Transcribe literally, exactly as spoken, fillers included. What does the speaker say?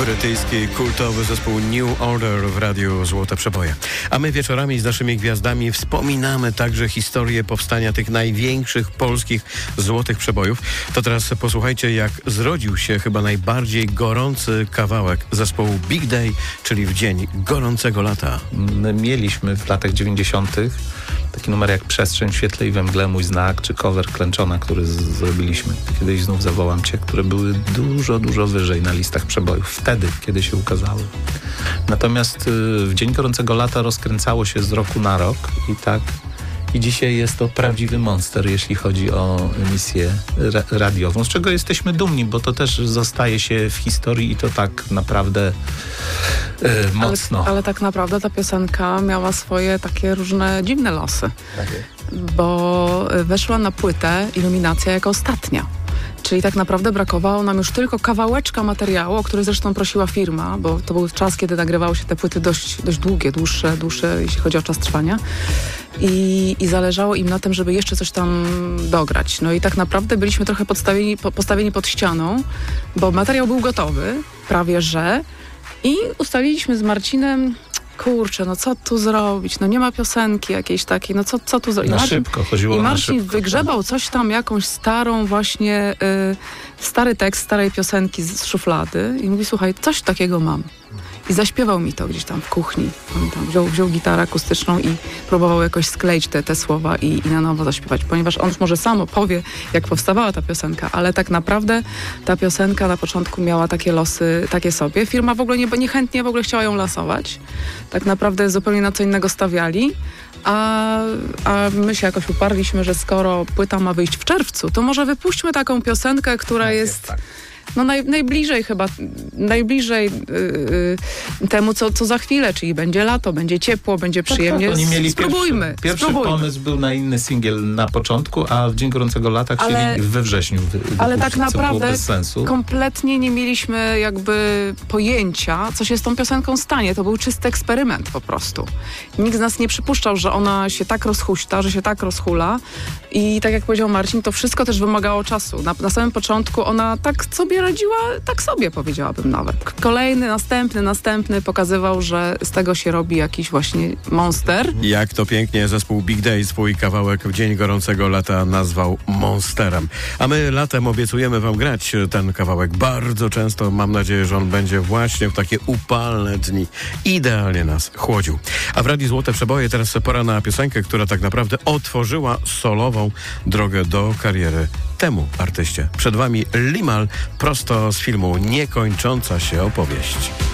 Brytyjski kultowy zespół New Order w radiu Złote Przeboje. A my wieczorami z naszymi gwiazdami wspominamy także historię powstania tych największych polskich złotych przebojów. To teraz posłuchajcie, jak zrodził się chyba najbardziej gorący kawałek zespołu Big Day, czyli w dzień gorącego lata. My mieliśmy w latach dziewięćdziesiątych taki numer jak Przestrzeń w świetle i we mgle, Mój znak, czy cover Klęczona, który z- zrobiliśmy. Kiedyś znów zawołam cię, które były dużo, dużo wyżej na listach przebojów. Wtedy, kiedy się ukazały. Natomiast y, w dzień gorącego lata rozkręcało się z roku na rok i tak i dzisiaj jest to prawdziwy monster, jeśli chodzi o emisję ra- radiową, z czego jesteśmy dumni, bo to też zostaje się w historii i to tak naprawdę y, mocno. Ale, ale tak naprawdę ta piosenka miała swoje takie różne dziwne losy, Tak jest. bo weszła na płytę Iluminacja jako ostatnia. Czyli tak naprawdę brakowało nam już tylko kawałeczka materiału, o który zresztą prosiła firma, bo to był czas, kiedy nagrywały się te płyty dość, dość długie, dłuższe, dłuższe, jeśli chodzi o czas trwania. I, I zależało im na tym, żeby jeszcze coś tam dograć. No i tak naprawdę byliśmy trochę podstawieni, po, postawieni pod ścianą, bo materiał był gotowy, prawie że. I ustaliliśmy z Marcinem, kurczę, no co tu zrobić? No nie ma piosenki jakiejś takiej, no co, co tu zrobić? Na Marcin, szybko, chodziło I na Marcin szybko. wygrzebał coś tam, jakąś starą właśnie, y, stary tekst starej piosenki z, z szuflady i mówi, słuchaj, coś takiego mam. I zaśpiewał mi to gdzieś tam w kuchni. Pamiętam, wziął, wziął gitarę akustyczną i próbował jakoś skleić te, te słowa i, i na nowo zaśpiewać, ponieważ on już może sam opowie, jak powstawała ta piosenka, ale tak naprawdę ta piosenka na początku miała takie losy, takie sobie. Firma w ogóle nie, niechętnie w ogóle chciała ją lansować. Tak naprawdę zupełnie na co innego stawiali. A, a my się jakoś uparliśmy, że skoro płyta ma wyjść w czerwcu, to może wypuśćmy taką piosenkę, która Tak jest... jest, tak. No naj, najbliżej chyba, najbliżej yy, yy, temu, co, co za chwilę, czyli będzie lato, będzie ciepło, będzie przyjemnie. Tak, tak, oni mieli spróbujmy, Pierwszy, pierwszy spróbujmy. pomysł był na inny singiel na początku, a w Dzień Gorącego Lata chcieli Ale- we wrześniu wy, Ale wypuścić, tak co było naprawdę bez sensu. kompletnie nie mieliśmy jakby pojęcia, co się z tą piosenką stanie. To był czysty eksperyment po prostu. Nikt z nas nie przypuszczał, że ona się tak rozhuśta, że się tak rozhula. I tak jak powiedział Marcin, to wszystko też wymagało czasu. Na, na samym początku ona tak sobie radziła, tak sobie powiedziałabym nawet. Kolejny, następny, następny pokazywał, że z tego się robi jakiś właśnie monster. Jak to pięknie zespół Big Day swój kawałek w dzień gorącego lata nazwał Monsterem. A my latem obiecujemy wam grać ten kawałek bardzo często. Mam nadzieję, że on będzie właśnie w takie upalne dni idealnie nas chłodził. A w Radiu Złote Przeboje teraz pora na piosenkę, która tak naprawdę otworzyła solową drogę do kariery temu artyście. Przed wami Limal, prosto z filmu Niekończąca się opowieść.